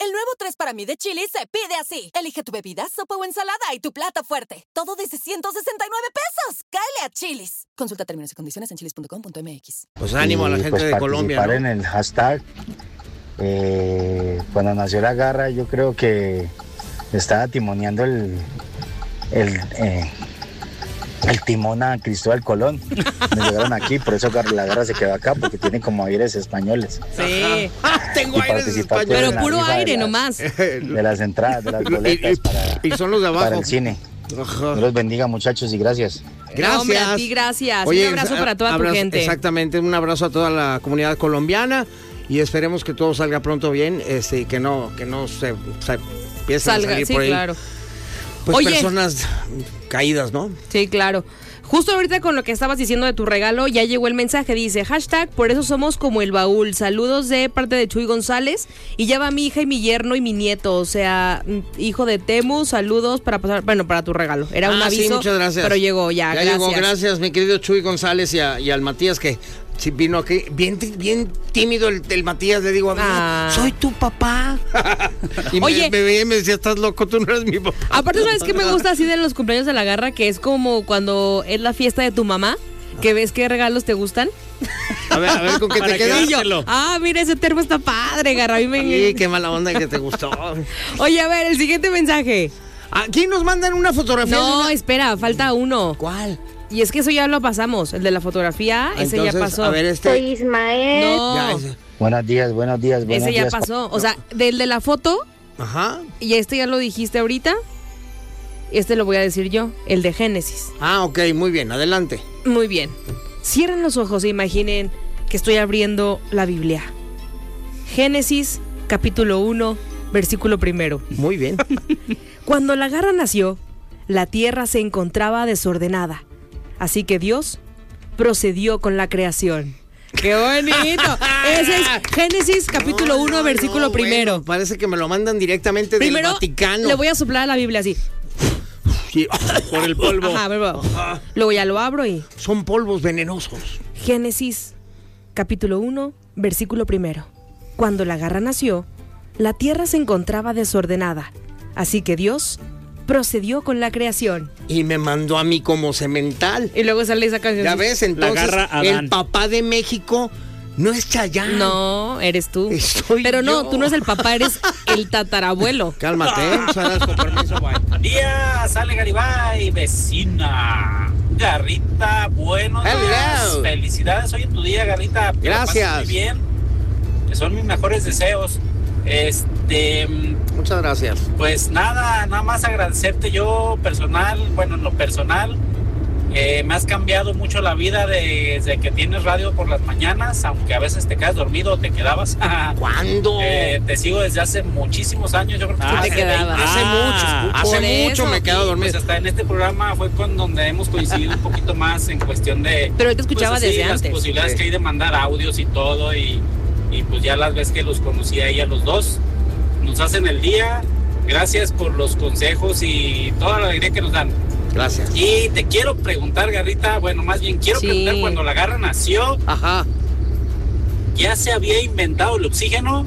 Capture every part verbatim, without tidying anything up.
El nuevo tres para mí de Chili's se pide así. Elige tu bebida, sopa o ensalada y tu plato fuerte. Todo desde ciento sesenta y nueve pesos. Cáele a Chili's. Consulta términos y condiciones en chilis punto com punto m x. Pues ánimo a la gente pues, de Colombia, ¿no? Participar en el hashtag. Eh, cuando nació la garra, yo creo que estaba timoneando el, el, eh, el timón a Cristóbal Colón. Me llegaron aquí, por eso la garra se quedó acá, porque tiene como aires españoles. Sí. Tengo aires españoles. Pero puro aire de las, nomás. De las entradas, de las boletas para, y son los de abajo. para el cine. Ajá. Dios los bendiga, muchachos, y gracias. Gracias. No, hombre, a ti, gracias. Oye, un abrazo para toda abrazo, tu gente. Exactamente, un abrazo a toda la comunidad colombiana y esperemos que todo salga pronto bien, este, que no, que no se, se empiecen Salga, a salir sí, por ahí. Claro. Pues Oye, personas caídas, ¿no? Sí, claro. Justo ahorita con lo que estabas diciendo de tu regalo, ya llegó el mensaje, dice, hashtag, por eso somos como el baúl, saludos de parte de Chuy González, y ya va mi hija y mi yerno y mi nieto, o sea, hijo de Temu, saludos para pasar, bueno, para tu regalo, era un ah, aviso, sí, muchas gracias. Pero llegó ya, ya gracias. llegó, gracias, mi querido Chuy González y, a, y al Matías que sí vino aquí, bien, bien tímido el, el Matías, le digo a mí, ah. soy tu papá. Y Oye, me, me veía y me decía, estás loco, tú no eres mi papá. Aparte, ¿sabes qué me gusta así de los cumpleaños de la garra? Que es como cuando es la fiesta de tu mamá, que ves qué regalos te gustan. A ver, a ver, ¿con qué te quedas? Yo, ah, mira, ese termo está padre, garra. A mí me... Sí, qué mala onda que te gustó. Oye, a ver, el siguiente mensaje. Aquí nos mandan una fotografía. No, una... espera, falta uno. ¿Cuál? Y es que eso ya lo pasamos, el de la fotografía, ese Entonces, ya pasó. A ver, este... Soy Ismael. No. Ya, ese... Buenos días, buenos días, buenos ese ya días. pasó. O sea, del de la foto. Ajá. Y este ya lo dijiste ahorita. Este lo voy a decir yo, el de Génesis. Ah, ok, muy bien, adelante. Muy bien. Cierren los ojos e imaginen que estoy abriendo la Biblia. Génesis, capítulo uno, versículo primero. Muy bien. Cuando la garra nació, la tierra se encontraba desordenada. Así que Dios procedió con la creación. ¡Qué bonito! Ese es Génesis capítulo no, uno, no, versículo no, primero. Bueno, parece que me lo mandan directamente Primero, del Vaticano. le voy a soplar a la Biblia así. Sí, por el polvo. Ajá, luego, luego ya lo abro y... Son polvos venenosos. Génesis capítulo uno, versículo primero. Cuando la garra nació, la tierra se encontraba desordenada. Así que Dios procedió con la creación. Y me mandó a mí como semental. Y luego sale esa canción. Ya ves, entonces la garra Adán. El papá de México no es Chayanne. No, eres tú. Estoy Pero no, yo. tú no eres el papá, eres el tatarabuelo. Cálmate, Saras, con permiso, bye. Buen día, sale Garibay, vecina. Garrita, buenos Hello. días. Felicidades hoy en tu día, Garrita. Que la pases Gracias. muy bien. Que son mis mejores deseos. Este, Muchas gracias. pues nada, nada más agradecerte yo personal, bueno, en lo personal, eh, me has cambiado mucho la vida de- desde que tienes radio por las mañanas, aunque a veces te quedas dormido o te quedabas. ¿Cuándo? Eh, te sigo desde hace muchísimos años, yo creo que Ah, desde te quedabas. veinte. Hace Ah, mucho, hace por mucho eso. me he quedado Pues dormido. hasta en este programa fue con donde hemos coincidido un poquito más en cuestión de... Pero él te escuchaba pues, así, desde las antes. posibilidades Sí. que hay de mandar audios y todo, y, y pues ya las veces que los conocí a ella los dos, nos hacen el día. Gracias por los consejos y toda la alegría que nos dan. Gracias. Y te quiero preguntar, Garrita, bueno, más bien quiero Sí. preguntar, cuando la garra nació, Ajá. ¿ya se había inventado el oxígeno?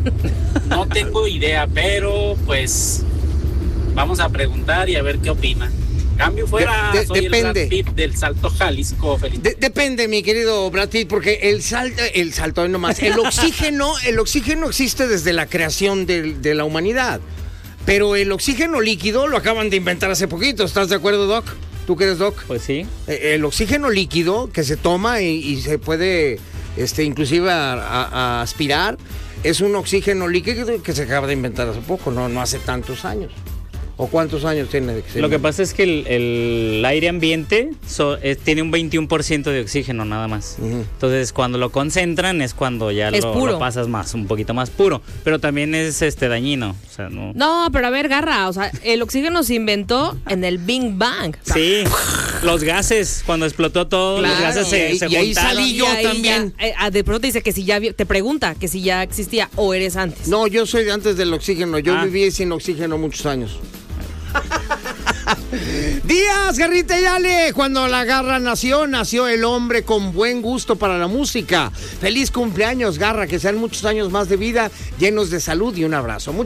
No tengo idea, pero pues vamos a preguntar y a ver qué opina. Cambio fuera, De- de- soy depende. el Brad Pitt del Salto Jalisco. Feliz. De- depende, mi querido Brad Pitt, porque el salto, el salto hoy nomás, el oxígeno, el oxígeno existe desde la creación del- de la humanidad, pero el oxígeno líquido lo acaban de inventar hace poquito. ¿Estás de acuerdo, Doc? ¿Tú que eres Doc? Pues sí. Eh, El oxígeno líquido que se toma y, y se puede, este, inclusive a, a- a aspirar, es un oxígeno líquido que se acaba de inventar hace poco, no, no hace tantos años. ¿O cuántos años tiene? de que se Lo que inventó? pasa es que el, el aire ambiente so- eh, tiene un veintiuno por ciento de oxígeno nada más. Ujú. Entonces, cuando lo concentran es cuando ya Es lo, puro. lo pasas más, un poquito más puro. Pero también es este dañino. O sea, no. No, pero a ver, garra, o sea, el oxígeno se inventó en el Big Bang. Sí, los gases, cuando explotó todo, Claro. los gases se, Y- se y ahí juntaron. salí yo Y ahí también. ya, eh, ah, de pronto dice que si ya, vi- te pregunta que si ya existía o eres antes. No, yo soy de antes del oxígeno. Yo Ah. viví sin oxígeno muchos años. Días, Garrita y Ale. Cuando la garra nació, nació el hombre con buen gusto para la música. Feliz cumpleaños, Garra. Que sean muchos años más de vida, llenos de salud y un abrazo.